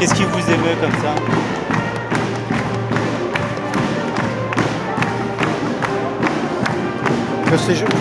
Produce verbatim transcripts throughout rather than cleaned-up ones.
Qu'est-ce qui vous émeut comme ça? Que ces jeux...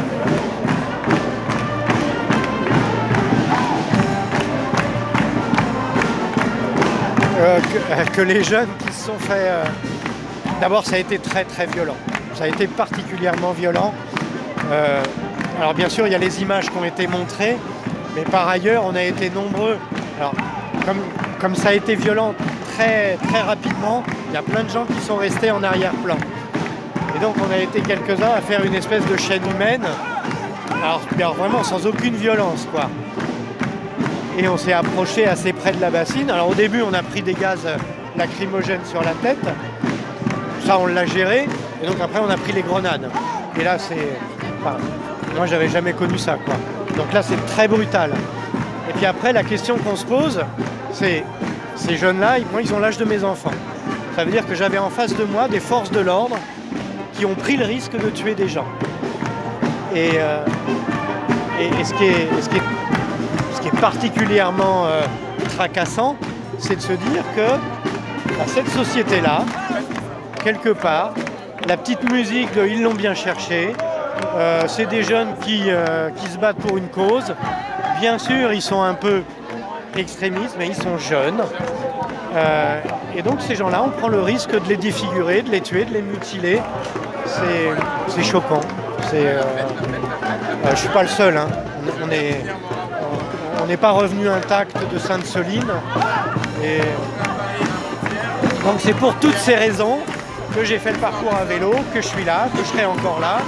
Euh, que, euh, que les jeunes qui se sont fait... Euh... D'abord, ça a été très très violent. Ça a été particulièrement violent. Euh... Alors bien sûr, il y a les images qui ont été montrées, mais par ailleurs, on a été nombreux. Alors, comme, comme ça a été violent très, très rapidement, il y a plein de gens qui sont restés en arrière-plan. Et donc, on a été quelques-uns à faire une espèce de chaîne humaine. Alors, alors vraiment, sans aucune violence, quoi. Et on s'est approché assez près de la bassine. Alors, au début, on a pris des gaz lacrymogènes sur la tête. Ça, on l'a géré. Et donc, après, on a pris les grenades. Et là, c'est... Enfin, moi, j'avais jamais connu ça, quoi. Donc là, c'est très brutal. Et puis après, la question qu'on se pose, c'est ces jeunes-là, moi, ils ont l'âge de mes enfants. Ça veut dire que j'avais en face de moi des forces de l'ordre qui ont pris le risque de tuer des gens. Et, euh, et, et ce, qui est, ce, qui est, ce qui est particulièrement euh, tracassant, c'est de se dire que bah, cette société-là, quelque part, la petite musique de « Ils l'ont bien cherché », euh, c'est des jeunes qui, euh, qui se battent pour une cause. Bien sûr, ils sont un peu extrémistes, mais ils sont jeunes. Euh, et donc ces gens-là, on prend le risque de les défigurer, de les tuer, de les mutiler. C'est, c'est choquant. C'est, euh, euh, je ne suis pas le seul. Hein. On est, on n'est pas revenu intact de Sainte-Soline. Et donc c'est pour toutes ces raisons que j'ai fait le parcours à vélo, que je suis là, que je serai encore là.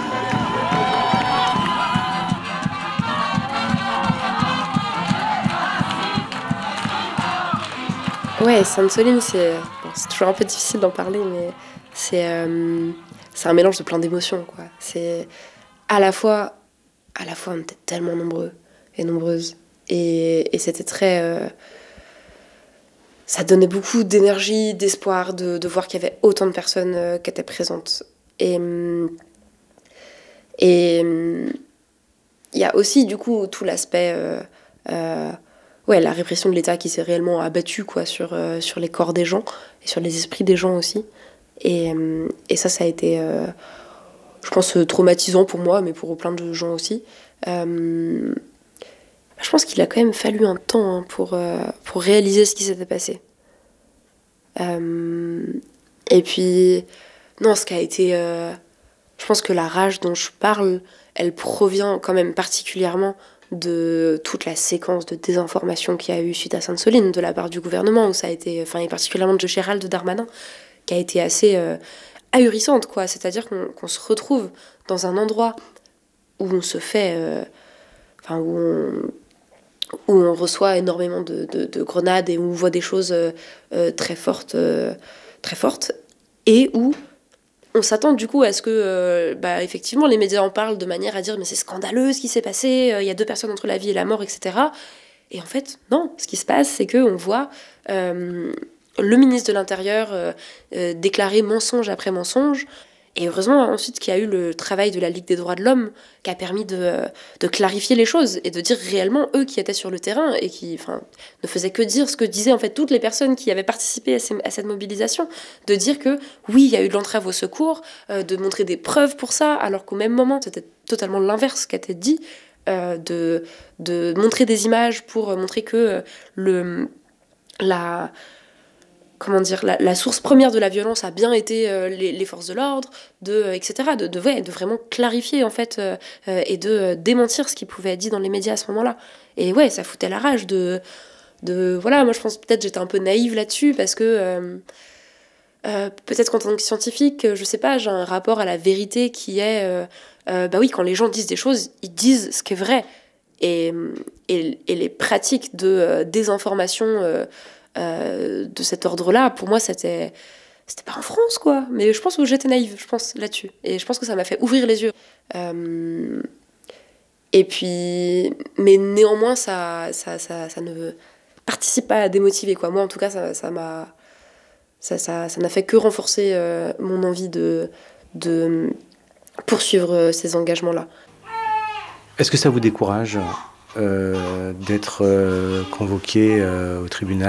Ouais, Sainte-Soline, c'est, bon, c'est toujours un peu difficile d'en parler, mais c'est, euh, c'est un mélange de plein d'émotions, quoi. C'est à la fois, à la fois, on était tellement nombreux et nombreuses, et, et c'était très, euh, ça donnait beaucoup d'énergie, d'espoir, de, de voir qu'il y avait autant de personnes euh, qui étaient présentes. Et et il y a aussi du coup tout l'aspect euh, euh, ouais, la répression de l'État qui s'est réellement abattue quoi, sur, euh, sur les corps des gens et sur les esprits des gens aussi. Et, et ça, ça a été, euh, je pense, traumatisant pour moi, mais pour plein de gens aussi. Euh, je pense qu'il a quand même fallu un temps hein, pour, euh, pour réaliser ce qui s'était passé. Euh, et puis, non, ce qui a été... Euh, je pense que la rage dont je parle, elle provient quand même particulièrement de toute la séquence de désinformation qu'il y a eu suite à Sainte-Soline de la part du gouvernement, où ça a été, enfin, et particulièrement de Gérald Darmanin, qui a été assez euh, ahurissante, quoi. C'est-à-dire qu'on, qu'on se retrouve dans un endroit où on se fait, euh, enfin, où on, où on reçoit énormément de, de, de grenades et où on voit des choses euh, euh, très fortes, euh, très fortes, et où on s'attend du coup à ce que, euh, bah, effectivement, les médias en parlent de manière à dire mais c'est scandaleux ce qui s'est passé, il euh, y a deux personnes entre la vie et la mort, et cetera. Et en fait, non, ce qui se passe, c'est qu'on voit euh, le ministre de l'Intérieur euh, euh, déclarer mensonge après mensonge. Et heureusement, ensuite, qu'il y a eu le travail de la Ligue des droits de l'homme qui a permis de, de clarifier les choses et de dire réellement, eux qui étaient sur le terrain et qui enfin, ne faisaient que dire ce que disaient en fait toutes les personnes qui avaient participé à, ces, à cette mobilisation, de dire que oui, il y a eu de l'entrave au secours, euh, de montrer des preuves pour ça, alors qu'au même moment, c'était totalement l'inverse qui a été dit, euh, de, de montrer des images pour montrer que euh, le, la... comment dire, la, la source première de la violence a bien été euh, les, les forces de l'ordre, de, euh, et cetera, de, de, ouais, de vraiment clarifier, en fait, euh, euh, et de euh, démentir ce qui pouvait être dit dans les médias à ce moment-là. Et ouais, ça foutait la rage de... de voilà, moi je pense peut-être j'étais un peu naïve là-dessus, parce que euh, euh, peut-être qu'en tant que scientifique, je sais pas, j'ai un rapport à la vérité qui est... Euh, euh, bah oui, quand les gens disent des choses, ils disent ce qui est vrai. Et, et, et les pratiques de euh, désinformation... Euh, Euh, de cet ordre-là, pour moi, c'était, c'était pas en France, quoi. Mais je pense que j'étais naïve, je pense, là-dessus. Et je pense que ça m'a fait ouvrir les yeux. Euh, et puis... Mais néanmoins, ça, ça, ça, ça ne participe pas à démotiver, quoi. Moi, en tout cas, ça, ça m'a... Ça, ça, ça n'a fait que renforcer euh, mon envie de, de poursuivre ces engagements-là. Est-ce que ça vous décourage euh, d'être euh, convoqué euh, au tribunal ?